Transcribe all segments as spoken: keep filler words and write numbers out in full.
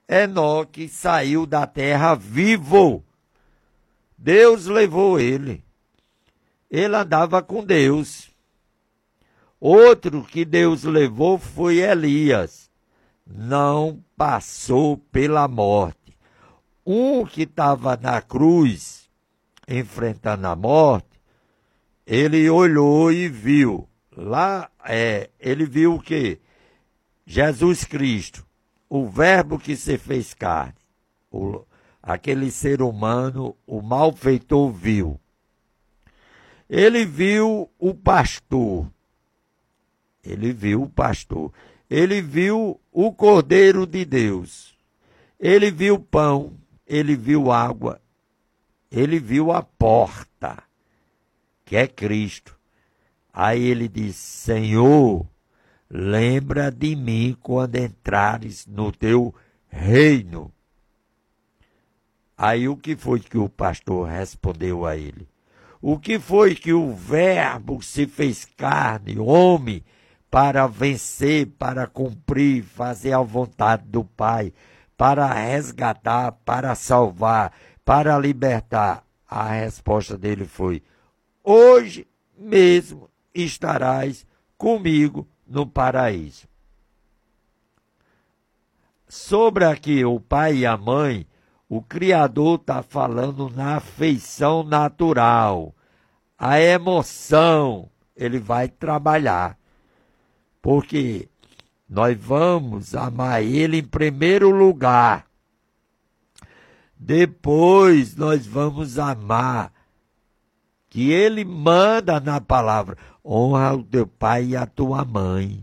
Enoque saiu da terra vivo. Deus levou ele. Ele andava com Deus. Outro que Deus levou foi Elias. Não passou pela morte. Um que estava na cruz, enfrentando a morte, ele olhou e viu. Lá, é, ele viu o quê? Jesus Cristo, o verbo que se fez carne. O, aquele ser humano, o malfeitor viu. Ele viu o pastor. Ele viu o pastor. Ele viu o Cordeiro de Deus. Ele viu pão. Ele viu água. Ele viu a porta, que é Cristo. Aí ele disse: Senhor, lembra de mim quando entrares no teu reino. Aí o que foi que o pastor respondeu a ele? O que foi que o verbo se fez carne, homem, para vencer, para cumprir, fazer a vontade do Pai, para resgatar, para salvar, para libertar? A resposta dele foi: hoje mesmo estarás comigo no paraíso. Sobre aqui o pai e a mãe, o Criador está falando na afeição natural. A emoção, ele vai trabalhar. Porque nós vamos amar ele em primeiro lugar. Depois nós vamos amar, que ele manda na palavra: honra o teu pai e a tua mãe.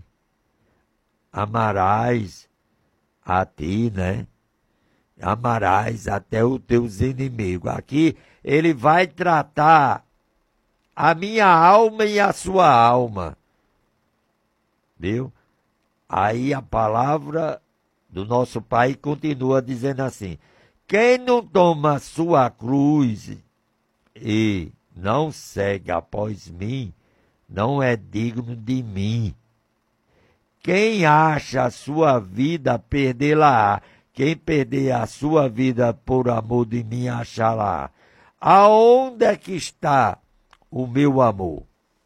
Amarás a ti, né? Amarás até os teus inimigos. Aqui ele vai tratar a minha alma e a sua alma. Viu? Aí a palavra do nosso Pai continua dizendo assim: quem não toma sua cruz e não segue após mim, não é digno de mim. Quem acha a sua vida, perdê-la-á. Quem perder a sua vida por amor de mim, achará. Aonde é que está o meu amor?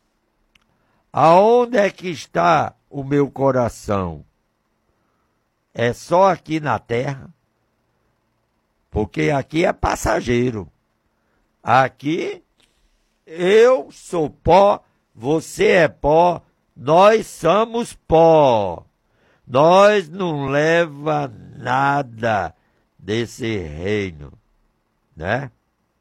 Aonde é que está o meu coração? É só aqui na terra? Porque aqui é passageiro. Aqui eu sou pó, você é pó, nós somos pó. Nós não leva nada desse reino, né?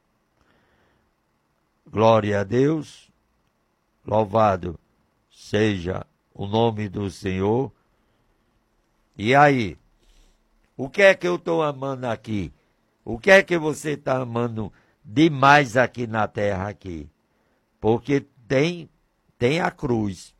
Glória a Deus, louvado seja o nome do Senhor. E aí, o que é que eu estou amando aqui? O que é que você está amando demais aqui na terra aqui? Porque tem, tem a cruz.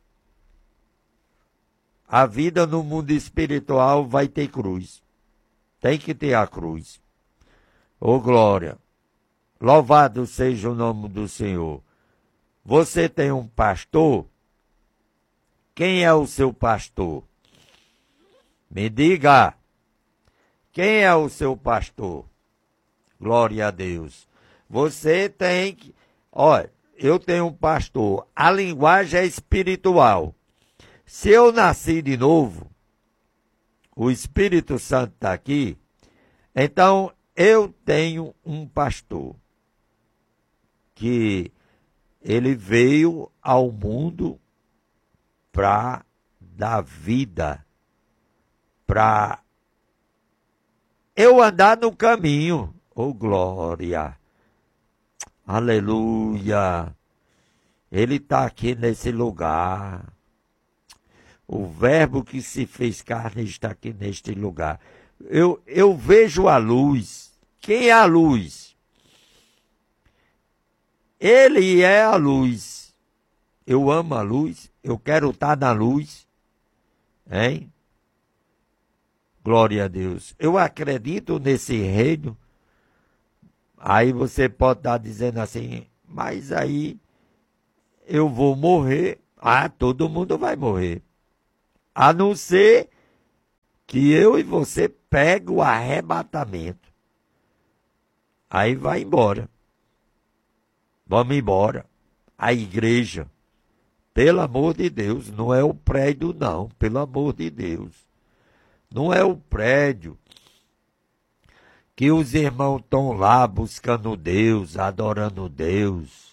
A vida no mundo espiritual vai ter cruz. Tem que ter a cruz. Ô glória! Louvado seja o nome do Senhor. Você tem um pastor? Quem é o seu pastor? Me diga. Quem é o seu pastor? Glória a Deus. Você tem que... Olha, eu tenho um pastor. A linguagem é espiritual. Se eu nasci de novo, o Espírito Santo está aqui, então eu tenho um pastor que ele veio ao mundo para dar vida, para eu andar no caminho. Oh, glória! Aleluia! Ele está aqui nesse lugar. O verbo que se fez carne está aqui neste lugar. Eu, eu vejo a luz. Quem é a luz? Ele é a luz. Eu amo a luz. Eu quero estar na luz. Hein? Glória a Deus. Eu acredito nesse reino. Aí você pode estar dizendo assim, mas aí eu vou morrer. Ah, todo mundo vai morrer. A não ser que eu e você pega o arrebatamento. Aí vai embora. Vamos embora. A igreja, pelo amor de Deus, não é o prédio não, pelo amor de Deus. Não é o prédio que os irmãos estão lá buscando Deus, adorando Deus,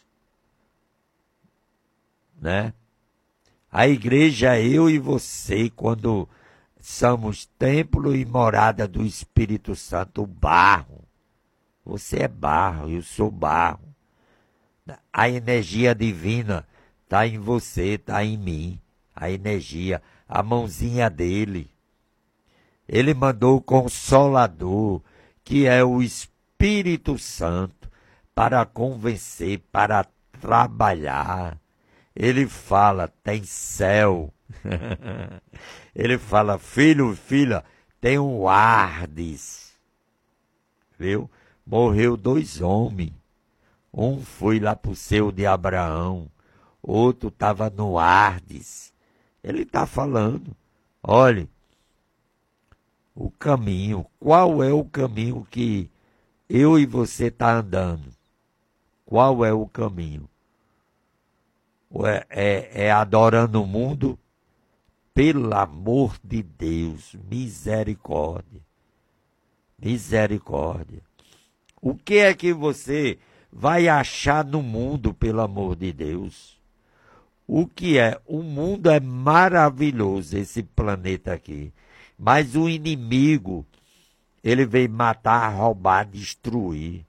né? A igreja é eu e você, quando somos templo e morada do Espírito Santo, barro. Você é barro, eu sou barro. A energia divina está em você, está em mim. A energia, a mãozinha dele. Ele mandou o Consolador, que é o Espírito Santo, para convencer, para trabalhar. Ele fala, tem céu. Ele fala, filho, filha, tem um Ardes. Viu? Morreu dois homens. Um foi lá para o seio de Abraão. Outro estava no Ardes. Ele está falando, olhe, o caminho, qual é o caminho que eu e você está andando? Qual é o caminho? É, é, é adorando o mundo? Pelo amor de Deus, misericórdia. Misericórdia. O que é que você vai achar no mundo, pelo amor de Deus? O que é? O mundo é maravilhoso, esse planeta aqui. Mas o inimigo, ele veio matar, roubar, destruir.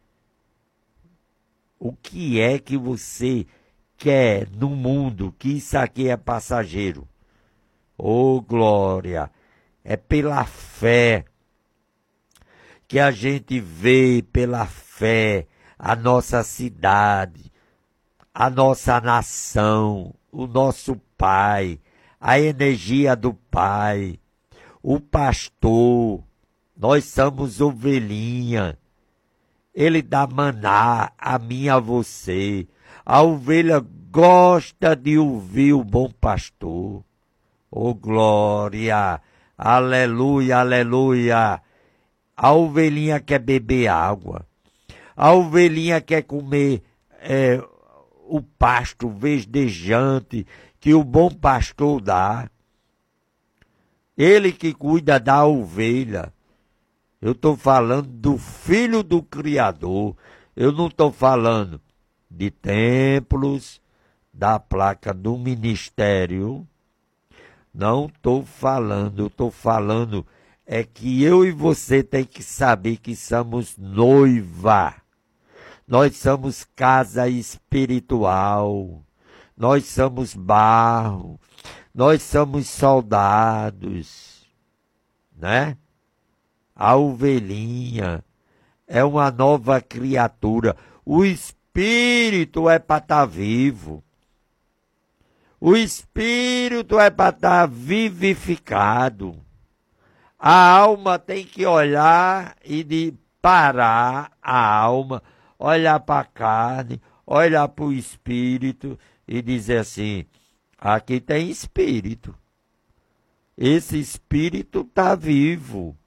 O que é que você quer no mundo, que isso aqui é passageiro? Oh, glória! É pela fé que a gente vê, pela fé, a nossa cidade, a nossa nação, o nosso Pai, a energia do Pai, o pastor. Nós somos ovelhinha. Ele dá maná a mim e a você. A ovelha gosta de ouvir o bom pastor. Oh, glória! Aleluia, aleluia! A ovelhinha quer beber água. A ovelhinha quer comer é, o pasto verdejante que o bom pastor dá. Ele que cuida da ovelha. Eu estou falando do Filho do Criador. Eu não estou falando de templos, da placa do ministério. Não estou falando, eu estou falando é que eu e você tem que saber que somos noiva. Nós somos casa espiritual. Nós somos barro. Nós somos soldados, né? A ovelhinha é uma nova criatura. O espírito é para estar vivo. O espírito é para estar vivificado. A alma tem que olhar e de parar a alma, olhar para a carne, olhar para o espírito e dizer assim, aqui tem espírito. Esse espírito está vivo.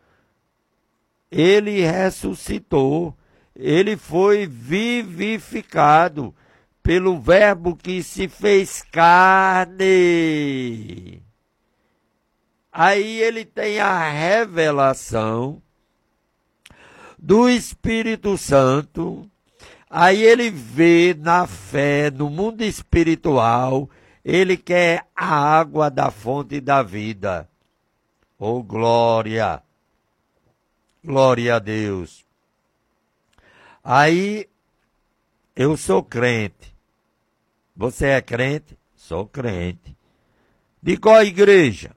Ele ressuscitou. Ele foi vivificado pelo verbo que se fez carne. Aí ele tem a revelação do Espírito Santo. Aí ele vê na fé, no mundo espiritual, ele quer a água da fonte da vida. Oh, glória! Glória a Deus! Aí, eu sou crente. Você é crente? Sou crente. De qual igreja?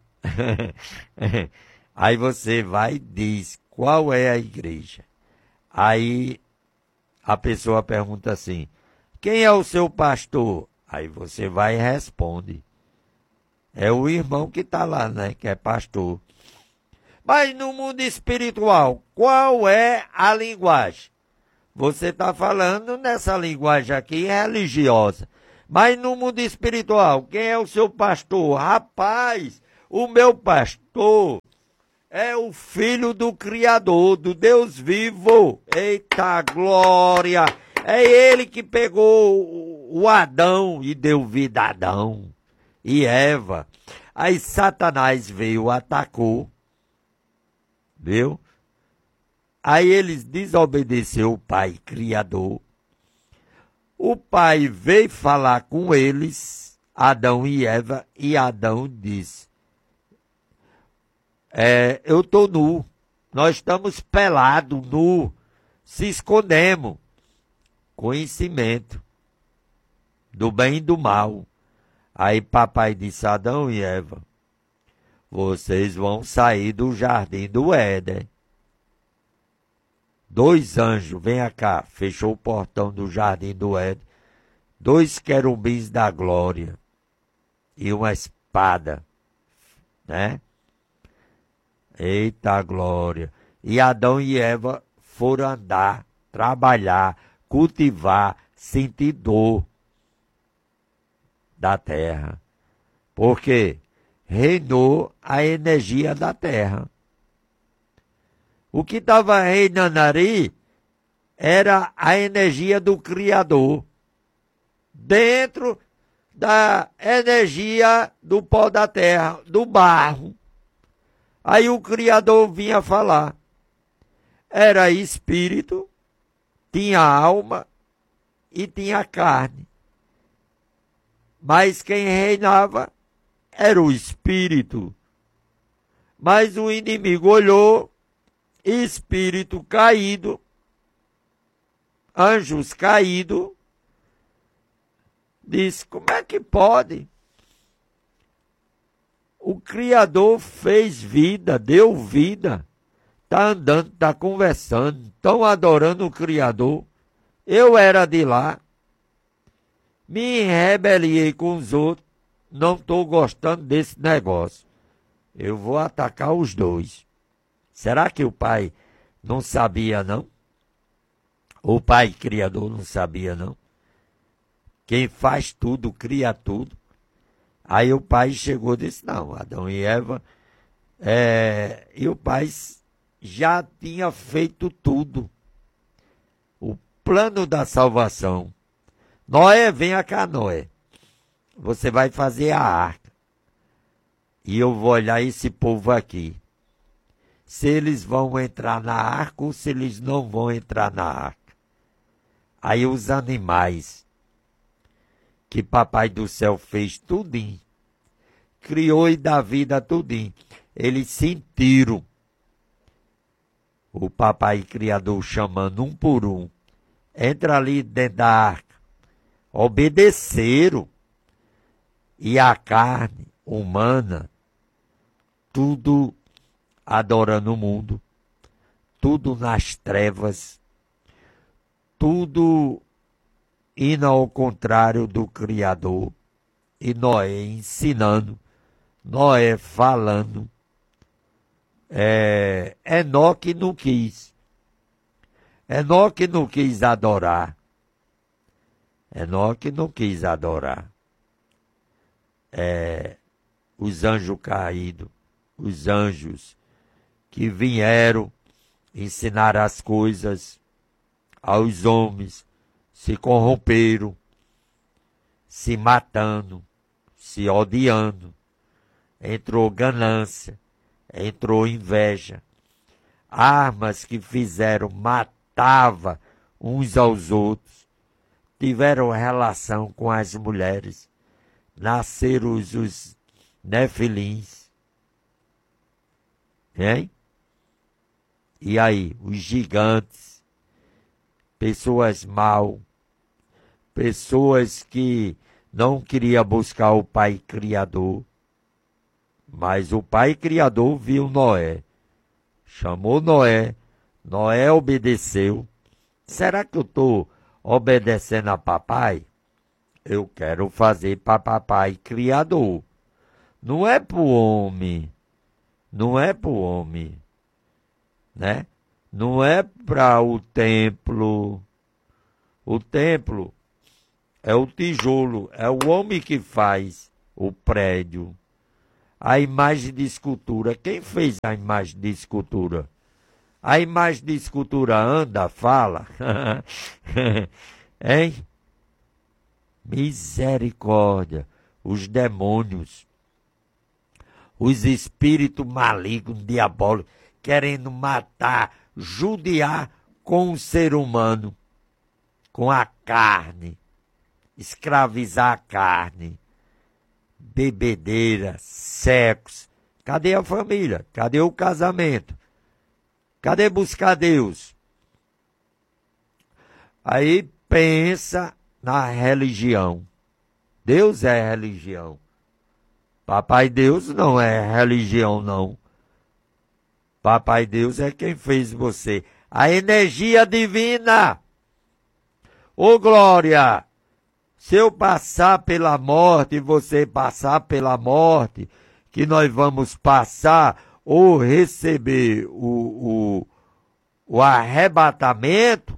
Aí você vai e diz, qual é a igreja? Aí a pessoa pergunta assim, quem é o seu pastor? Aí você vai e responde. É o irmão que está lá, né? Que é pastor. Mas no mundo espiritual, qual é a linguagem? Você está falando nessa linguagem aqui religiosa. Mas no mundo espiritual, quem é o seu pastor? Rapaz, o meu pastor é o filho do Criador, do Deus vivo. Eita glória! É ele que pegou o Adão e deu vida a Adão e Eva. Aí Satanás veio, atacou, viu? Aí eles desobedeceram o Pai Criador. O Pai veio falar com eles, Adão e Eva, e Adão disse, é, eu estou nu, nós estamos pelados, nu, se escondemos. Conhecimento do bem e do mal. Aí papai disse, Adão e Eva, vocês vão sair do jardim do Éden. Dois anjos, venha cá, fechou o portão do jardim do Éden. Dois querubins da glória e uma espada, né? Eita glória! E Adão e Eva foram andar, trabalhar, cultivar, sentir dor da terra. Porque reinou a energia da terra. O que estava reinando ali era a energia do Criador. Dentro da energia do pó da terra, do barro. Aí o Criador vinha falar. Era espírito, tinha alma e tinha carne. Mas quem reinava era o espírito. Mas o inimigo olhou, espírito caído, anjos caídos, disse, como é que pode? O Criador fez vida, deu vida, está andando, está conversando, estão adorando o Criador. Eu era de lá, me rebeliei com os outros, não estou gostando desse negócio. Eu vou atacar os dois. Será que o pai não sabia, não? O pai criador não sabia, não? Quem faz tudo, cria tudo. Aí o pai chegou e disse, não, Adão e Eva, é... e o pai já tinha feito tudo. O plano da salvação. Noé, venha cá, Noé. Você vai fazer a arca. E eu vou olhar esse povo aqui. Se eles vão entrar na arca ou se eles não vão entrar na arca. Aí os animais, que papai do céu fez tudinho, criou e dá vida a tudinho. Eles sentiram o papai criador chamando um por um. Entra ali dentro da arca. Obedeceram. E a carne humana, tudo adorando o mundo, tudo nas trevas, tudo indo ao contrário do Criador, e Noé ensinando, Noé falando. É, Enoque não quis, Enoque não quis adorar, Enoque não quis adorar. É, os anjos caídos, os anjos que vieram ensinar as coisas aos homens, se corromperam, se matando, se odiando. Entrou ganância, entrou inveja. Armas que fizeram, matava uns aos outros. Tiveram relação com as mulheres. Nasceram os, os nefilins. Hein? E aí, os gigantes, pessoas mal, pessoas que não queriam buscar o Pai Criador, mas o Pai Criador viu Noé, chamou Noé, Noé obedeceu. Será que eu estou obedecendo a papai? Eu quero fazer para papai Criador. Não é para o homem, não é para o homem. Né? Não é para o templo. O templo é o tijolo, é o homem que faz o prédio. a imagem de escultura. Quem fez a imagem de escultura? A imagem de escultura anda, fala. Hein? Misericórdia. Os demônios, os espíritos malignos, diabólicos, querendo matar, judiar com o ser humano, com a carne, escravizar a carne, bebedeira, sexo. Cadê a família? Cadê o casamento? Cadê buscar Deus? Aí pensa na religião. Deus é religião. Papai Deus não é religião, não. Papai Deus é quem fez você. A energia divina. Ô glória! Se eu passar pela morte e você passar pela morte, que nós vamos passar ou receber o, o, o arrebatamento,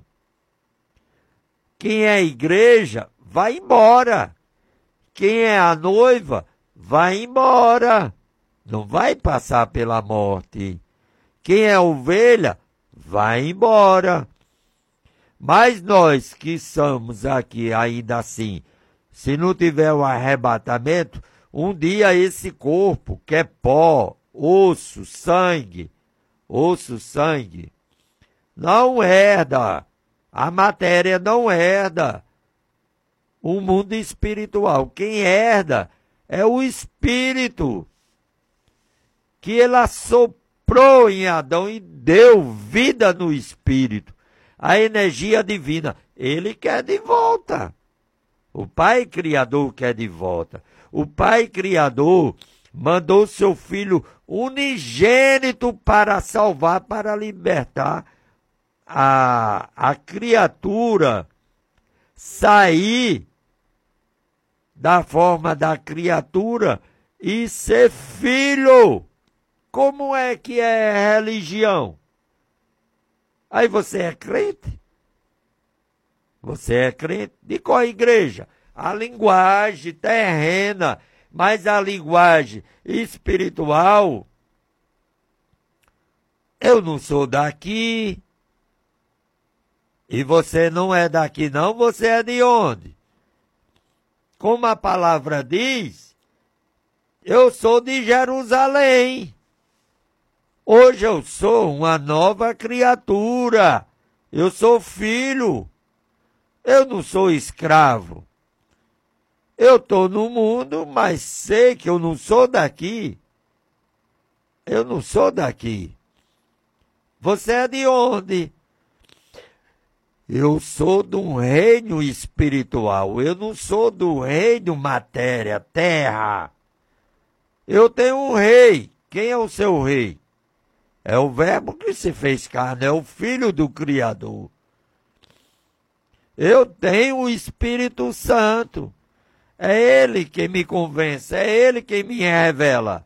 quem é igreja vai embora. Quem é a noiva vai embora. Não vai passar pela morte. Quem é ovelha vai embora. Mas nós que somos aqui ainda assim, se não tiver o arrebatamento, um dia esse corpo, que é pó, osso, sangue, osso, sangue, não herda. A matéria não herda o mundo espiritual. Quem herda é o Espírito, que ele assoprou em Adão e deu vida no Espírito. A energia divina, ele quer de volta. O Pai Criador quer de volta. O Pai Criador mandou seu Filho unigênito para salvar, para libertar a, a criatura, sair da forma da criatura e ser filho. Como é que é religião? Aí você é crente? Você é crente? De qual igreja? A linguagem terrena, mas a linguagem espiritual. Eu não sou daqui. E você não é daqui não, você é de onde? Como a palavra diz, eu sou de Jerusalém. Hoje eu sou uma nova criatura. Eu sou filho. Eu não sou escravo. Eu estou no mundo, mas sei que eu não sou daqui. Eu não sou daqui. Você é de onde? Eu sou de um reino espiritual. Eu não sou do reino matéria, terra. Eu tenho um rei. Quem é o seu rei? É o Verbo que se fez carne, é o Filho do Criador. Eu tenho o Espírito Santo. É Ele quem me convence, é Ele quem me revela.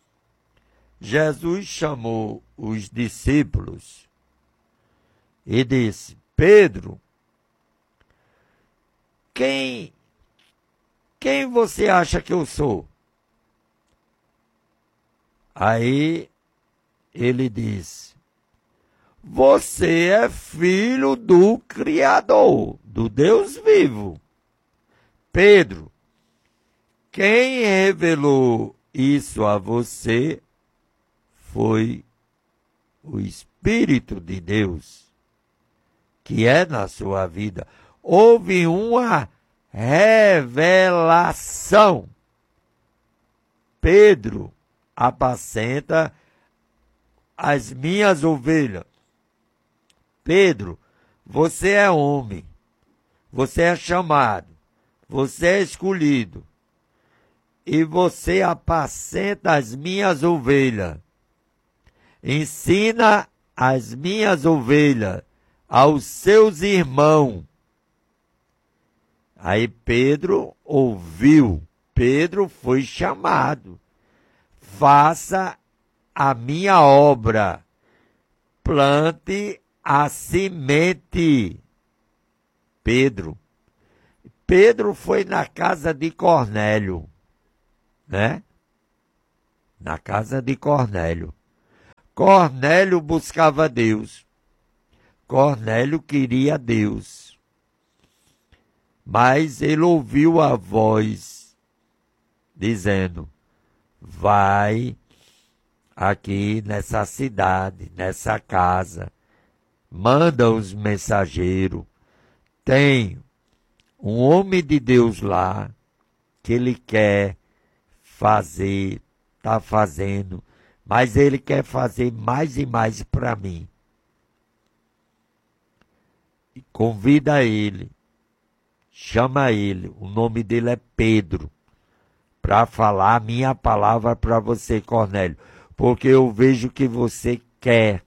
Jesus chamou os discípulos e disse: Pedro, quem, quem você acha que eu sou? Aí ele disse: você é filho do Criador, do Deus vivo. Pedro, quem revelou isso a você foi o Espírito de Deus, que é na sua vida. Houve uma revelação. Pedro apacenta as minhas ovelhas. Pedro, você é homem, você é chamado, você é escolhido, e você apacenta as minhas ovelhas. Ensina as minhas ovelhas aos seus irmãos. Aí Pedro ouviu, Pedro foi chamado. Faça a minha obra, plante a semente. Pedro. Pedro foi na casa de Cornélio, né? na casa de Cornélio. Cornélio buscava Deus. Cornélio queria Deus. Mas ele ouviu a voz dizendo: vai aqui nessa cidade, nessa casa, manda os mensageiros. Tem um homem de Deus lá que ele quer fazer, está fazendo, mas ele quer fazer mais e mais para mim. E convida ele, chama ele, o nome dele é Pedro, para falar a minha palavra para você, Cornélio, porque eu vejo que você quer.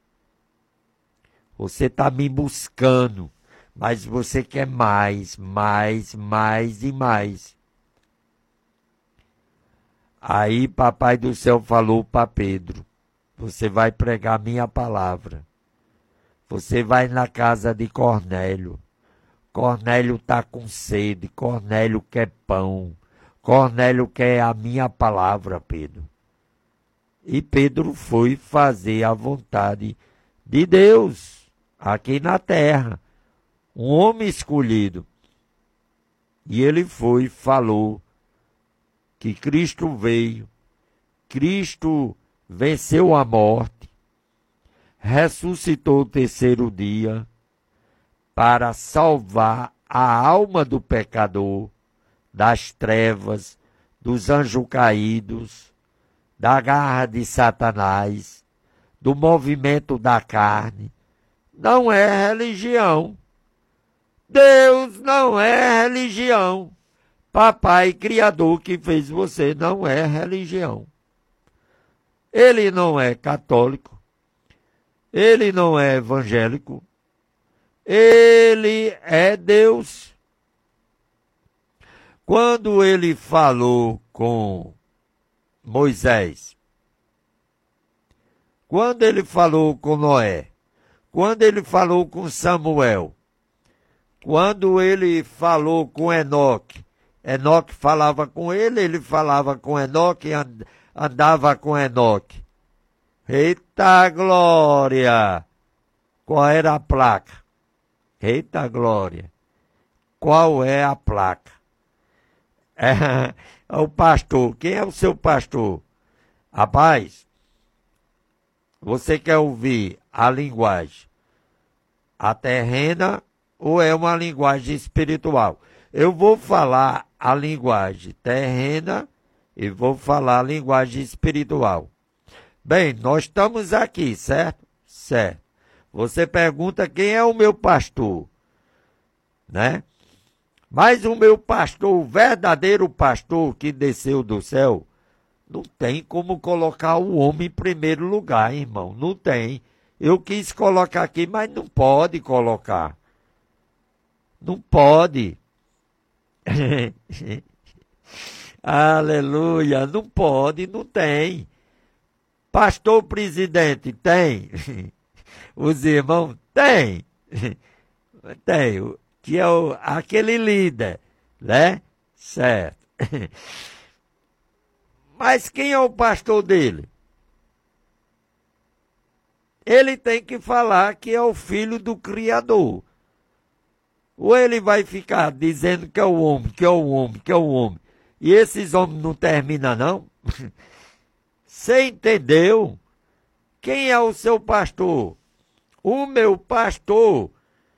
Você está me buscando, mas você quer mais, mais, mais e mais. Aí Papai do Céu falou para Pedro: você vai pregar minha palavra. Você vai na casa de Cornélio. Cornélio está com sede, Cornélio quer pão. Cornélio quer a minha palavra, Pedro. E Pedro foi fazer a vontade de Deus aqui na terra. Um homem escolhido. E ele foi, falou que Cristo veio, Cristo venceu a morte, ressuscitou o terceiro dia para salvar a alma do pecador, das trevas, dos anjos caídos, da garra de Satanás, do movimento da carne. Não é religião. Deus não é religião. Papai Criador que fez você não é religião. Ele não é católico. Ele não é evangélico. Ele é Deus. Quando ele falou com Moisés, quando ele falou com Noé, quando ele falou com Samuel, quando ele falou com Enoque, Enoque falava com ele, ele falava com Enoque, andava com Enoque. Eita glória! Qual era a placa? Eita glória! Qual é a placa? É, o pastor. Quem é o seu pastor? Rapaz, você quer ouvir a linguagem a terrena ou é uma linguagem espiritual? Eu vou falar a linguagem terrena e vou falar a linguagem espiritual. Bem, nós estamos aqui, certo? Certo. Você pergunta quem é o meu pastor, né? Mas o meu pastor, o verdadeiro pastor que desceu do céu, não tem como colocar o homem em primeiro lugar, irmão. Não tem. Eu quis colocar aqui, mas não pode colocar. Não pode. Aleluia. Não pode, não tem. Pastor presidente, tem. Os irmãos, tem. Tem. Que é o, aquele líder, né? Certo. Mas quem é o pastor dele? Ele tem que falar que é o filho do Criador. Ou ele vai ficar dizendo que é o homem, que é o homem, que é o homem. E esses homens não terminam, não? Você entendeu? Quem é o seu pastor? O meu pastor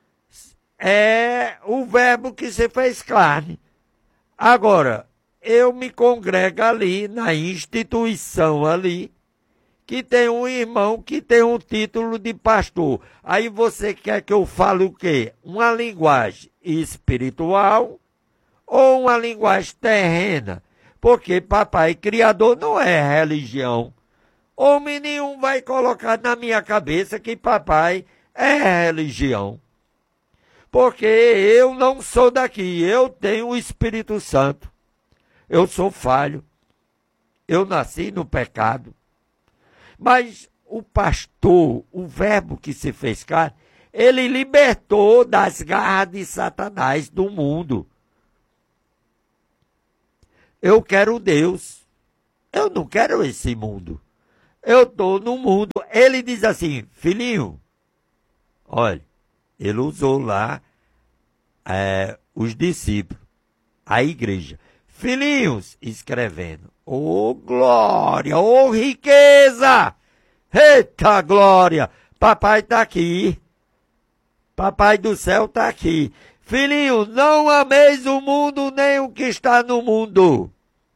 é o verbo que se fez carne. Agora, eu me congrego ali, na instituição ali, que tem um irmão que tem um título de pastor. Aí você quer que eu fale o quê? Uma linguagem espiritual ou uma linguagem terrena? Porque Papai Criador não é religião. Homem nenhum vai colocar na minha cabeça que papai é religião. Porque eu não sou daqui, eu tenho o Espírito Santo. Eu sou falho. Eu nasci no pecado. Mas o pastor, o verbo que se fez carne, ele libertou das garras de Satanás do mundo. Eu quero Deus. Eu não quero esse mundo. Eu estou no mundo. Ele diz assim, filhinho, olha, ele usou lá é, os discípulos, a igreja. Filhinhos, escrevendo, ô oh, glória, ô oh, riqueza, eita glória, papai está aqui, papai do céu está aqui. Filhinho, não ameis o mundo nem o que está no mundo.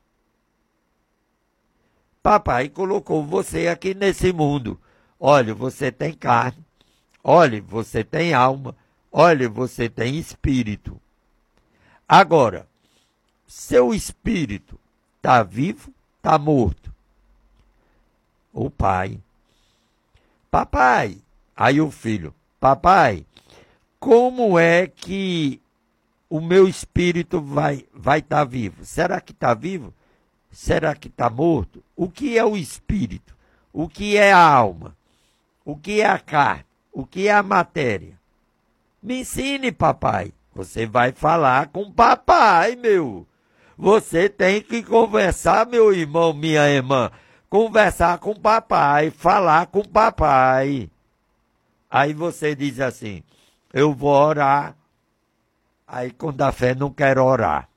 Papai colocou você aqui nesse mundo. Olha, você tem carne. Olha, você tem alma. Olha, você tem espírito. Agora, seu espírito está vivo, está morto? O pai. Papai. Aí o filho. Papai, como é que o meu espírito vai vai estar vivo? Será que está vivo? Será que está morto? O que é o espírito? O que é a alma? O que é a carne? O que é a matéria? Me ensine, papai. Você vai falar com papai, meu. Você tem que conversar, meu irmão, minha irmã. Conversar com papai, falar com papai. Aí você diz assim, eu vou orar. Aí quando a fé não quer orar.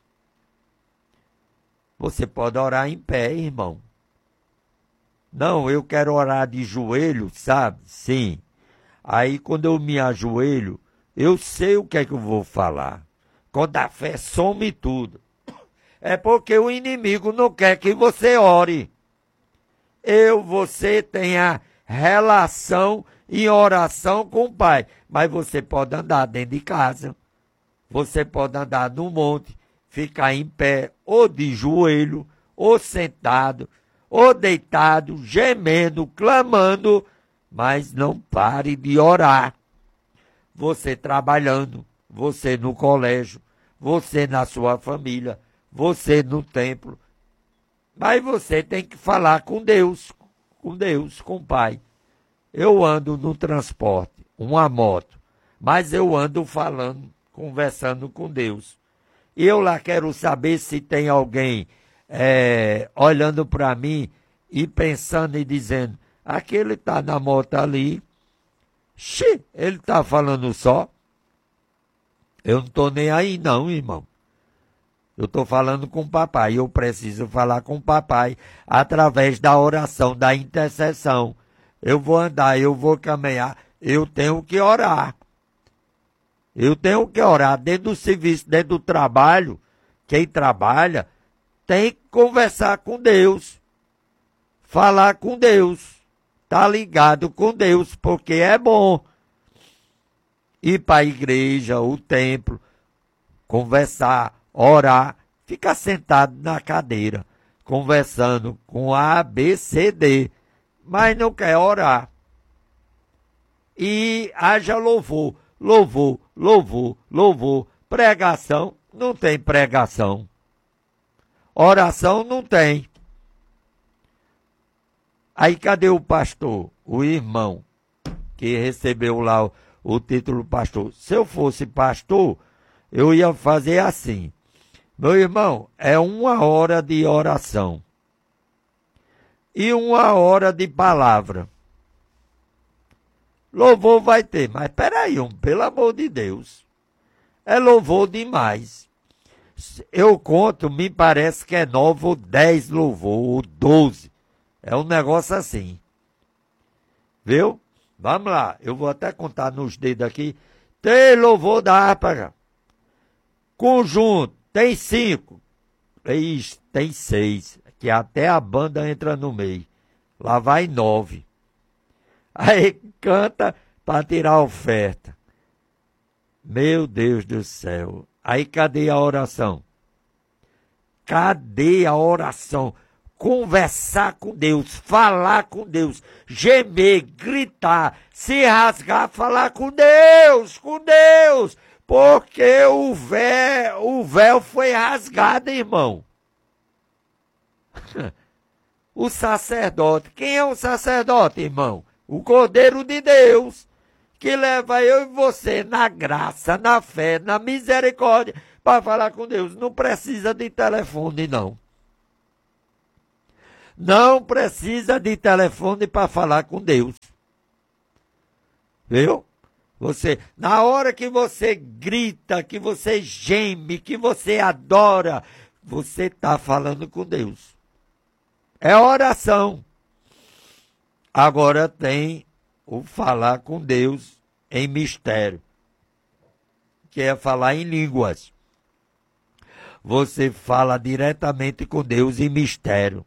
Você pode orar em pé, irmão. Não, eu quero orar de joelho, sabe? Sim. Aí quando eu me ajoelho, eu sei o que é que eu vou falar. Quando a fé some tudo. É porque o inimigo não quer que você ore. Eu, você tenha relação e oração com o Pai. Mas você pode andar dentro de casa. Você pode andar no monte. Ficar em pé, ou de joelho, ou sentado, ou deitado, gemendo, clamando, mas não pare de orar. Você trabalhando, você no colégio, você na sua família, você no templo. Mas você tem que falar com Deus, com Deus, com o Pai. Eu ando no transporte, uma moto, mas eu ando falando, conversando com Deus. E eu lá quero saber se tem alguém é, olhando para mim e pensando e dizendo, aquele está na moto ali, xi, ele está falando só. Eu não estou nem aí não, irmão. Eu estou falando com o papai, eu preciso falar com o papai através da oração, da intercessão. Eu vou andar, eu vou caminhar, eu tenho que orar. Eu tenho que orar dentro do serviço, dentro do trabalho. Quem trabalha tem que conversar com Deus. Falar com Deus. Tá ligado com Deus, porque é bom. Ir para a igreja, o templo, conversar, orar. Ficar sentado na cadeira, conversando com A, B, C, D. Mas não quer orar. E haja louvor. Louvor, louvor, louvor. Pregação, não tem pregação. Oração, não tem. Aí cadê o pastor? O irmão que recebeu lá o, o título pastor. Se eu fosse pastor, eu ia fazer assim. Meu irmão, é uma hora de oração. E uma hora de palavra. Louvor vai ter, mas peraí, um, pelo amor de Deus. É louvor demais. Eu conto, me parece que é nove ou dez louvor, ou doze. É um negócio assim. Viu? Vamos lá, eu vou até contar nos dedos aqui. Tem louvor da harpa. Conjunto, tem cinco. Ixi, tem seis. Que até a banda entra no meio. Lá vai nove. Aí canta para tirar a oferta. Meu Deus do céu. Aí cadê a oração? Cadê a oração? Conversar com Deus, falar com Deus, gemer, gritar, se rasgar, falar com Deus, com Deus. Porque o véu, o véu foi rasgado, irmão. O sacerdote. Quem é o sacerdote, irmão? O Cordeiro de Deus, que leva eu e você na graça, na fé, na misericórdia, para falar com Deus. Não precisa de telefone, não. não precisa de telefone para falar com Deus. Viu? Você, na hora que você grita, que você geme, que você adora, você está falando com Deus. É oração. Agora tem o falar com Deus em mistério, que é falar em línguas. Você fala diretamente com Deus em mistério.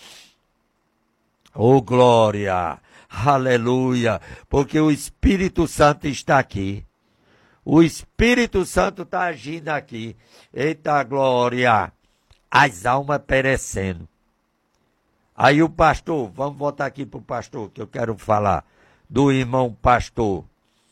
Oh, glória! Aleluia! Porque o Espírito Santo está aqui. O Espírito Santo está agindo aqui. Eita glória! As almas perecendo. Aí o pastor, vamos voltar aqui para o pastor, que eu quero falar do irmão pastor.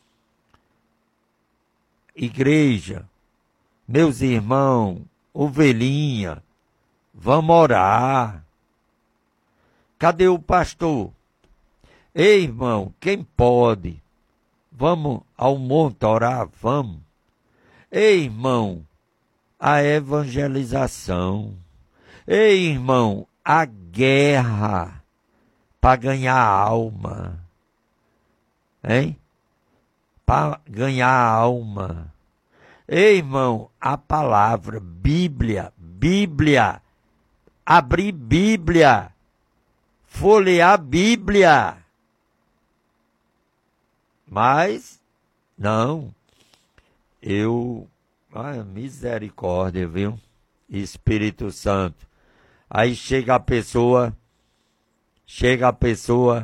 Igreja, meus irmãos, ovelhinha, vamos orar. Cadê o pastor? Ei, irmão, quem pode? Vamos ao monte orar, vamos. Ei, irmão, a evangelização. Ei, irmão, a guerra para ganhar alma. Hein? Para ganhar alma. Ei, irmão, a palavra, Bíblia, Bíblia. Abrir Bíblia. Folhear Bíblia. Mas, não. Eu, ai, misericórdia, viu? Espírito Santo. Aí chega a pessoa, chega a pessoa,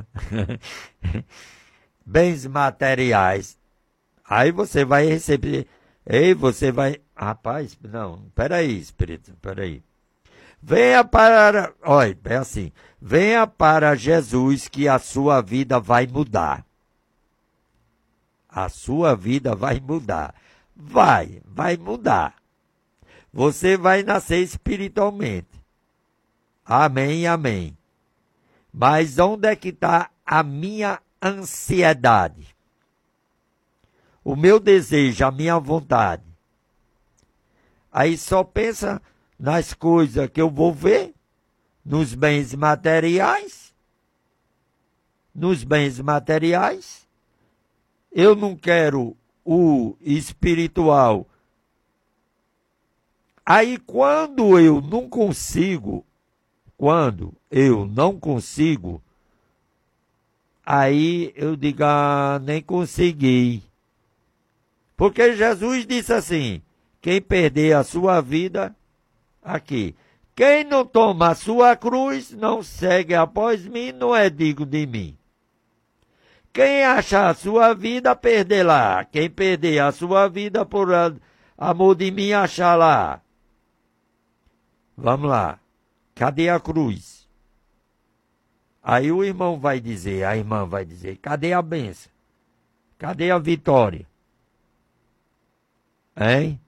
bens materiais. Aí você vai receber, ei, você vai, rapaz, não, peraí, Espírito, peraí. Venha para, olha, é assim, venha para Jesus que a sua vida vai mudar. A sua vida vai mudar. Vai, vai mudar. Você vai nascer espiritualmente. Amém, amém. Mas onde é que está a minha ansiedade? O meu desejo, a minha vontade. Aí só pensa nas coisas que eu vou ver, nos bens materiais. Nos bens materiais. Eu não quero o espiritual. Aí quando eu não consigo, quando eu não consigo, aí eu digo, ah, nem consegui. Porque Jesus disse assim, quem perder a sua vida, aqui, quem não toma a sua cruz, não segue após mim, não é digno de mim. Quem achar a sua vida, perderá. Quem perder a sua vida por amor de mim, achará. Vamos lá. Cadê a cruz? Aí o irmão vai dizer, a irmã vai dizer, cadê a bênção? Cadê a vitória? Hein?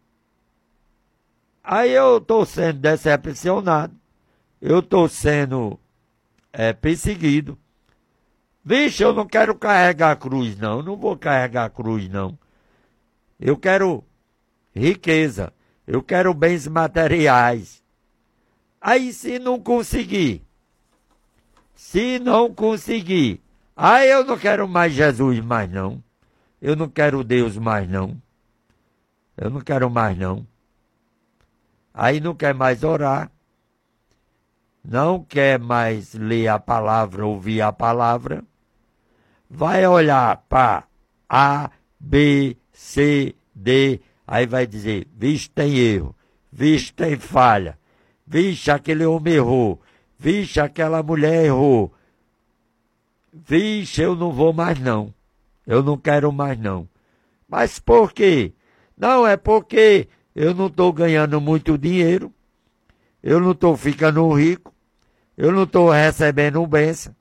Aí eu estou sendo decepcionado. Eu estou sendo é, perseguido. Vixe, eu não quero carregar a cruz, não. Eu não vou carregar a cruz, não. Eu quero riqueza. Eu quero bens materiais. Aí se não conseguir, se não conseguir, aí eu não quero mais Jesus mais não. Eu não quero Deus mais não. Eu não quero mais não. Aí não quer mais orar. Não quer mais ler a palavra, ouvir a palavra. Vai olhar para A, B, C, D. Aí vai dizer, vixe, tem erro. Vixe, tem falha. Vixe, aquele homem errou. Vixe, aquela mulher errou. Vixe, eu não vou mais não. Eu não quero mais não. Mas por quê? Não, é porque eu não estou ganhando muito dinheiro. Eu não estou ficando rico. Eu não estou recebendo bênção.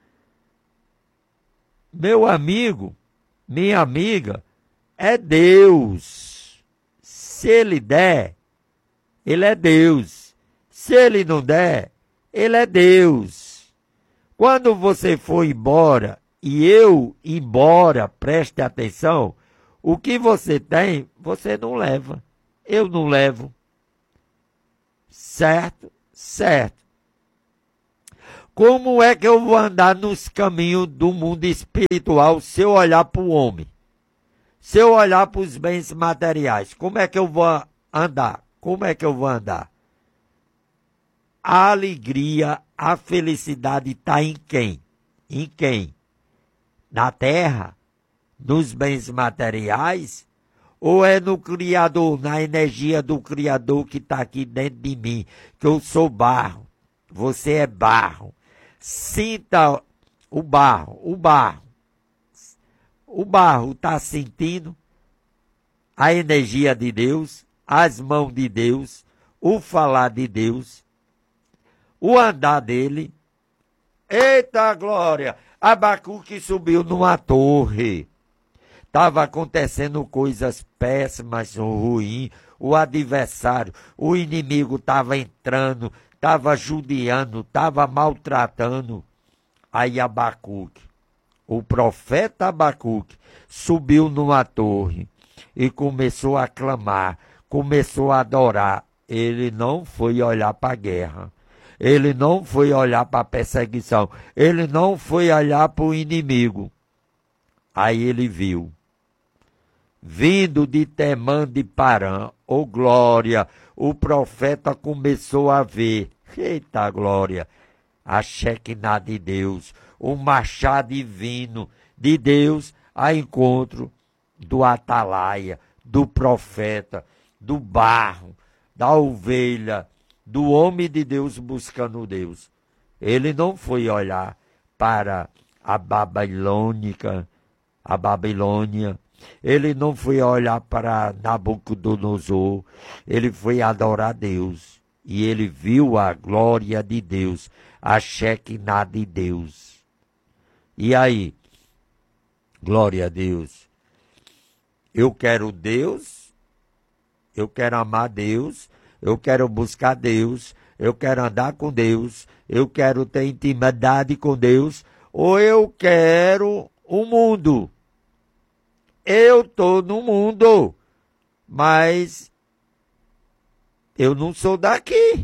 Meu amigo, minha amiga, é Deus. Se Ele der, Ele é Deus. Se Ele não der, Ele é Deus. Quando você for embora e eu ir embora, preste atenção, o que você tem, você não leva. Eu não levo. Certo? Certo. Como é que eu vou andar nos caminhos do mundo espiritual se eu olhar para o homem? Se eu olhar para os bens materiais, como é que eu vou andar? Como é que eu vou andar? A alegria, a felicidade está em quem? Em quem? Na terra? Nos bens materiais? Ou é no Criador, na energia do Criador que está aqui dentro de mim? Que eu sou barro, você é barro. Sinta o barro, o barro. O barro está sentindo a energia de Deus, as mãos de Deus, o falar de Deus, o andar dele. Eita glória! Abacuque subiu numa torre. Estava acontecendo coisas péssimas, ruins. O adversário, o inimigo estava entrando, estava judiando, estava maltratando. Aí Abacuque, o profeta Abacuque, subiu numa torre e começou a clamar, começou a adorar. Ele não foi olhar para a guerra. Ele não foi olhar para a perseguição. Ele não foi olhar para o inimigo. Aí ele viu, vindo de Temã de Parã, ô glória, o profeta começou a ver, eita glória, a Shekinah de Deus, o machado divino de Deus a encontro do atalaia, do profeta, do barro, da ovelha, do homem de Deus buscando Deus. Ele não foi olhar para a Babilônica, a Babilônia. Ele não foi olhar para Nabucodonosor. Ele foi adorar Deus. E ele viu a glória de Deus, a Shekinah de Deus. E aí? Glória a Deus. Eu quero Deus, eu quero amar Deus, eu quero buscar Deus, eu quero andar com Deus, eu quero ter intimidade com Deus, ou eu quero o mundo. Eu estou no mundo, mas eu não sou daqui.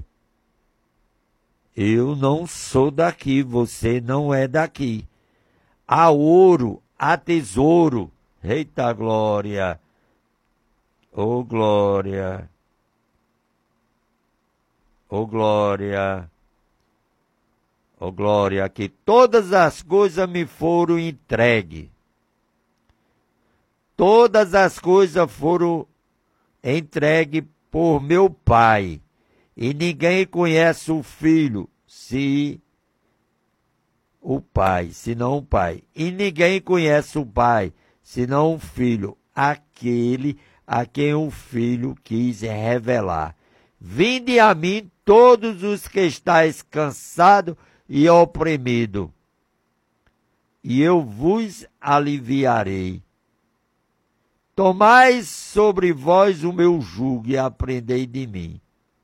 Eu não sou daqui, você não é daqui. Há ouro, há tesouro. Eita glória! Oh glória! Oh glória! Oh glória! Que todas as coisas me foram entregues. Todas as coisas foram entregues por meu Pai. E ninguém conhece o Filho, se o Pai, senão o Pai. E ninguém conhece o Pai, senão o Filho, aquele a quem o Filho quis revelar. Vinde a mim todos os que estáis cansados e oprimidos, e eu vos aliviarei. Tomai sobre vós o meu jugo e aprendei de mim.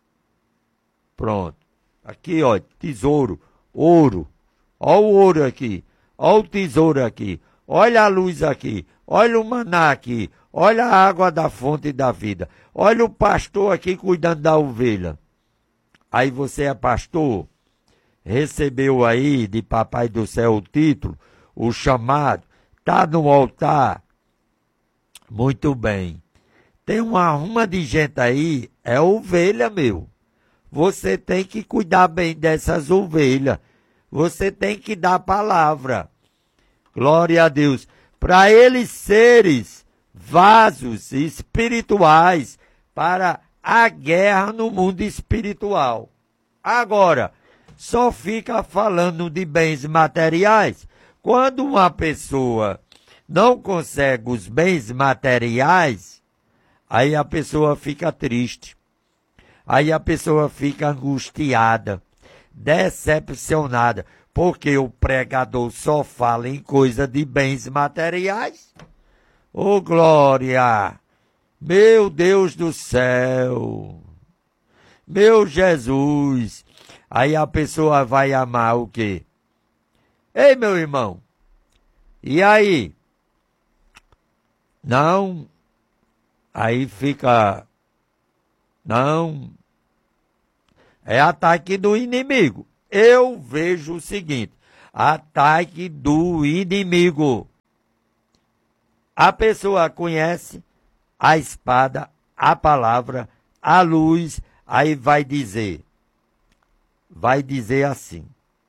Pronto. Aqui, ó, tesouro, ouro. Ó o ouro aqui. Ó o tesouro aqui. Olha a luz aqui. Olha o maná aqui. Olha a água da fonte da vida. Olha o pastor aqui cuidando da ovelha. Aí você é pastor, recebeu aí de Papai do Céu o título, o chamado, tá no altar. Muito bem. Tem uma arruma de gente aí, é ovelha, meu. Você tem que cuidar bem dessas ovelhas. Você tem que dar a palavra. Glória a Deus. Para eles seres vasos espirituais para a guerra no mundo espiritual. Agora, só fica falando de bens materiais quando uma pessoa não consegue os bens materiais, aí a pessoa fica triste, aí a pessoa fica angustiada, decepcionada, porque o pregador só fala em coisa de bens materiais. Ô glória! Meu Deus do céu! Meu Jesus! Aí a pessoa vai amar o quê? Ei, meu irmão! E aí? Não, aí fica, não, é ataque do inimigo, eu vejo o seguinte: ataque do inimigo. A pessoa conhece a espada, a palavra, a luz, aí vai dizer, vai dizer assim: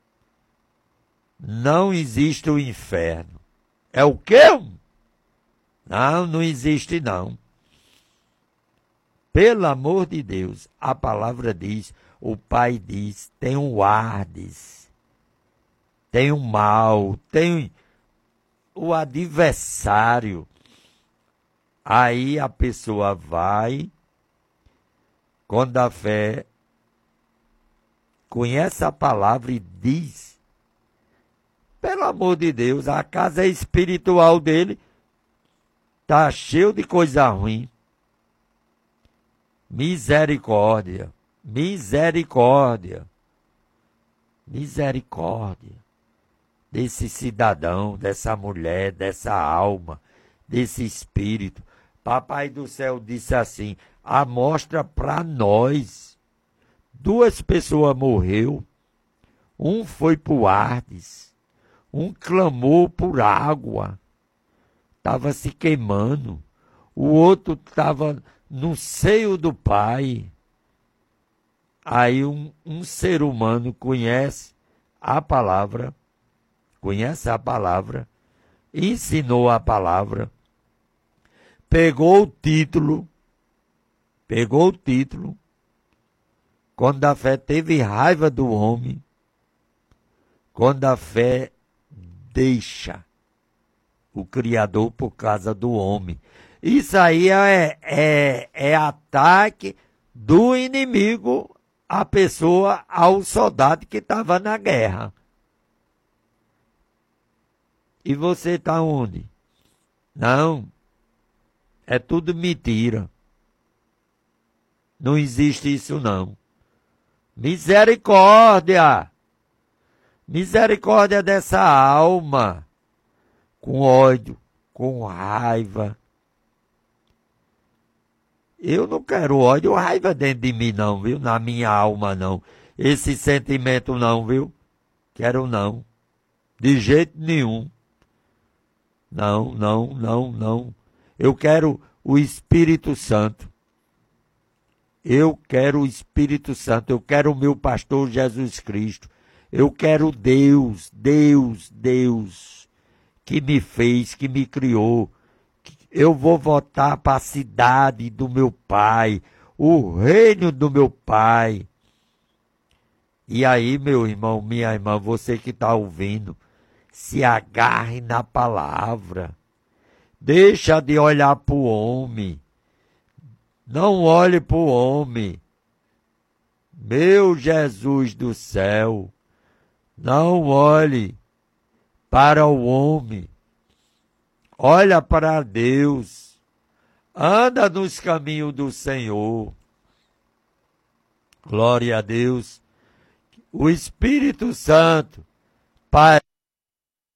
não existe o inferno. É o quê? Não, não existe não. Pelo amor de Deus, a palavra diz, o Pai diz, tem um Hades, tem um mal, tem o adversário. Aí a pessoa vai, quando a fé conhece a palavra e diz, pelo amor de Deus, a casa espiritual dele está cheio de coisa ruim. Misericórdia, misericórdia, misericórdia desse cidadão, dessa mulher, dessa alma, desse espírito. Papai do céu disse assim: amostra para nós. Duas pessoas morreu, um foi para o Hades, um clamou por água, estava se queimando, o outro estava no seio do Pai. Aí um, um ser humano conhece a palavra, conhece a palavra, ensinou a palavra, pegou o título, pegou o título, quando a fé teve raiva do homem, quando a fé deixa o Criador por causa do homem. Isso aí é, é, é ataque do inimigo à pessoa, ao soldado que estava na guerra. E você está onde? Não, é tudo mentira. Não existe isso não. Misericórdia! Misericórdia dessa alma, com ódio, com raiva. Eu não quero ódio ou raiva dentro de mim não, viu? Na minha alma não. Esse sentimento não, viu? Quero não. De jeito nenhum. Não, não, não, não. Eu quero o Espírito Santo. Eu quero o Espírito Santo. Eu quero o meu pastor Jesus Cristo. Eu quero Deus, Deus, Deus, que me fez, que me criou. Eu vou voltar para a cidade do meu pai, o reino do meu pai. E aí, meu irmão, minha irmã, você que está ouvindo, se agarre na palavra. Deixa de olhar para o homem. Não olhe para o homem. Meu Jesus do céu, não olhe para o homem. Olha para Deus, anda nos caminhos do Senhor. Glória a Deus. O Espírito Santo, Pai,